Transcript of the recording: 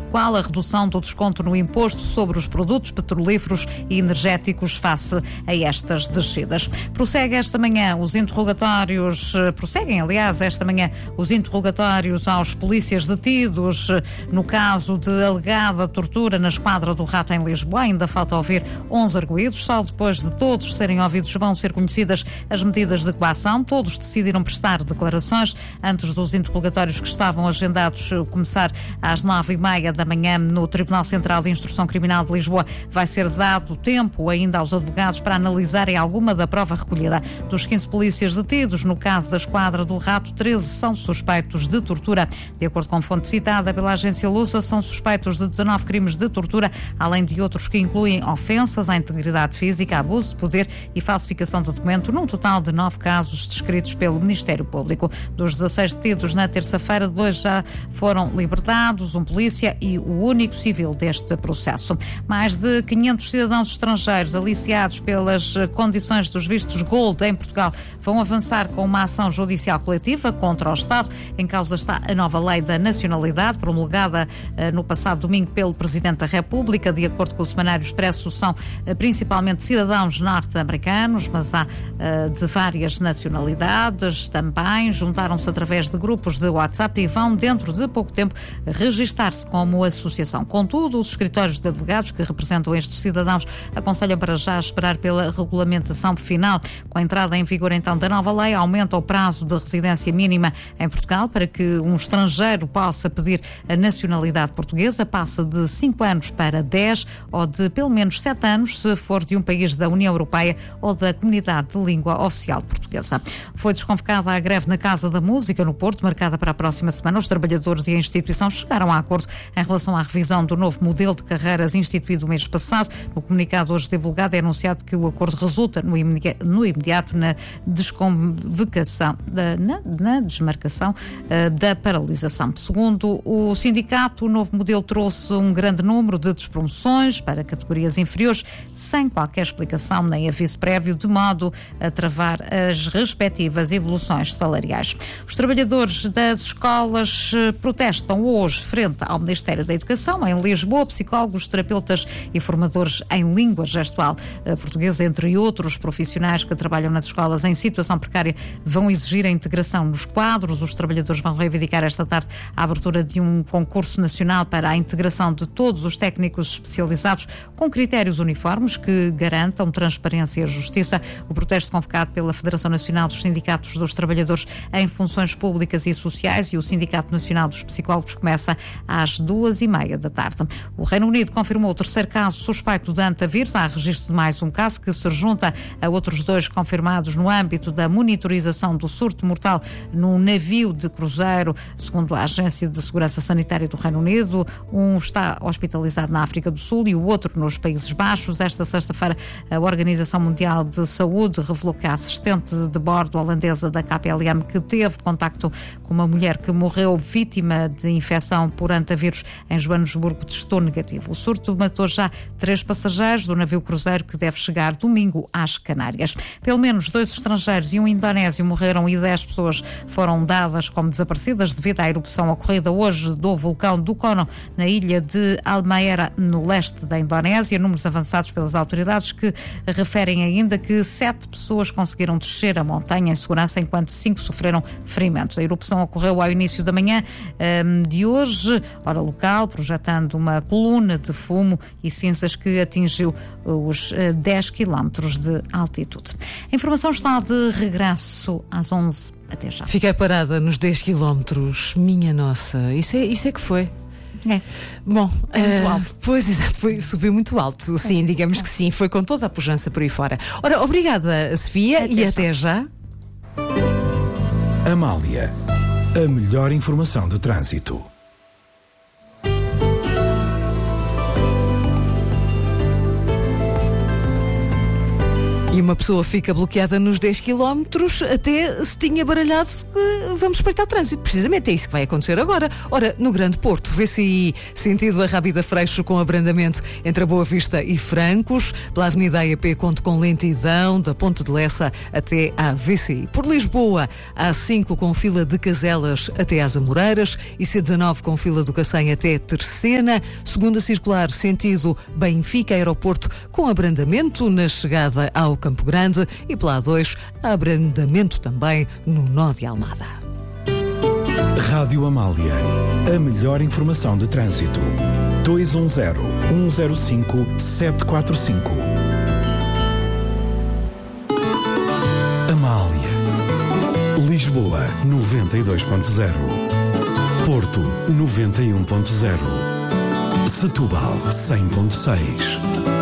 qual a redução do desconto no imposto sobre os produtos petrolíferos e energéticos face a estas descidas. Prosseguem esta manhã os interrogatórios aos polícias detidos no caso de alegada tortura na Esquadra do Rato em Lisboa. Ainda falta ouvir 11 arguidos. Só depois de todos serem ouvidos vão ser conhecidas as medidas de coação. Todos decidiram prestar declarações antes dos interrogatórios que estavam agendados começar às 9h30 da manhã no Tribunal Central de Instrução Criminal de Lisboa. Vai ser dado tempo ainda aos advogados para analisarem alguma da prova recolhida. Dos 15 polícias detidos no caso da Esquadra do Rato, 13 são suspeitos de tortura. De acordo com fonte citada pela agência Lusa, são suspeitos de 19 crimes de tortura, além de outros que incluem ofensas à integridade física, abuso de poder e falsificação de documento, num total de 9 casos descritos pelo Ministério Público. Dos 16 detidos na terça-feira, 2 já foram libertados, um polícia e o único civil deste processo. Mais de 500 cidadãos estrangeiros aliciados pelas condições dos vistos Gold em Portugal vão avançar com uma ação judicial coletiva contra o Estado. Em causa está a nova lei da nacionalidade, promulgada no passado domingo pelo Presidente da República. De acordo com o Semanário Expresso, são principalmente cidadãos norte-americanos, mas há de várias nacionalidades também. Juntaram-se através de grupos de WhatsApp e vão, dentro de pouco tempo, registar-se como associação. Contudo, os escritórios de advogados que representam estes cidadãos aconselham para já esperar pela regulamentação final. Com a entrada em vigor então da nova lei, aumenta o prazo de residência mínima em Portugal para que um estrangeiro possa pedir a nacionalidade portuguesa. Passa de 5 anos para 10 ou de pelo menos 7 anos se for de um país da União Europeia ou da Comunidade de Língua Oficial Portuguesa. Foi desconvocada a greve na Casa da Música no Porto, marcada para a próxima semana. Os trabalhadores e a instituição chegaram a acordo em relação à revisão do novo modelo de carreiras instituído o mês passado. No comunicado hoje divulgado é anunciado que o acordo resulta no imediato na desconvocação, na desmarcação da paralisação. Segundo o sindicato, o novo modelo trouxe um grande número de despromoções para categorias inferiores, sem qualquer explicação nem aviso prévio, de modo a travar as respectivas evoluções salariais. Os trabalhadores das escolas protestam hoje frente ao Ministério da Educação, em Lisboa. Psicólogos, terapeutas e formadores em língua gestual portuguesa, entre outros profissionais que trabalham nas escolas em situação precária, vão exigir a integração nos quadros. Os trabalhadores vão reivindicar esta tarde a abertura de um concurso nacional para a integração de todos os técnicos especializados com critérios uniformes que garantam transparência e justiça. O protesto convocado pela Federação Nacional dos Sindicatos dos Trabalhadores em Funções Públicas e Sociais e o Sindicato Nacional dos Psicólogos começa às 2h30 da tarde. O Reino Unido confirmou o terceiro caso suspeito de antavírus. Há registro de mais um caso que se junta a outros 2 confirmados no âmbito da monitorização do surto mortal num navio de cruzeiro. Segundo a Agência de Segurança Sanitária do Reino Unido, um está hospitalizado na África do Sul e o outro nos Países Baixos. Esta sexta-feira, a Organização Mundial de Saúde revelou que a assistente de bordo holandesa da KPLM, que teve contacto com uma mulher que morreu vítima de infecção por antavírus em Joanesburgo, testou negativo. O surto matou já 3 passageiros do navio cruzeiro que deve chegar domingo às Canárias. Pelo menos 2 estrangeiros e um indonésio morreram e 10 pessoas foram dadas como desaparecidas devido à erupção ocorrida hoje do vulcão Dukono na ilha de Halmahera, no leste da Indonésia. Números avançados pelas autoridades que referem ainda que 7 pessoas conseguiram descer a montanha em segurança, enquanto 5 sofreram ferimentos. A erupção ocorreu ao início da manhã de hoje, hora local, projetando uma coluna de fumo e cinzas que atingiu os 10 quilómetros de altitude. A informação está de regresso às 11. Até já. Fiquei parada nos 10 quilómetros. Minha nossa, isso é que foi. É. Bom, é muito alto. Pois, exato, subiu muito alto. Sim, digamos que sim, foi com toda a pujança por aí fora. Ora, obrigada, Sofia, e até já. Amália, a melhor informação de trânsito. E uma pessoa fica bloqueada nos 10 km, até se tinha baralhado que vamos espreitar trânsito. Precisamente é isso que vai acontecer agora. Ora, no Grande Porto, VCI, sentido a Rábida Freixo, com abrandamento entre a Boa Vista e Francos. Pela Avenida AEP, conto com lentidão da Ponte de Lessa até à VCI. Por Lisboa, A5 com fila de Caselas até às Amoreiras e C19 com fila do Cacém até Terceira. Segunda circular, sentido Benfica Aeroporto, com abrandamento na chegada ao Campo Grande, e pela A2, abrandamento também no nó de Almada. Rádio Amália. A melhor informação de trânsito. 210-105-745. Amália. Lisboa 92.0. Porto 91.0. Setúbal 100.6.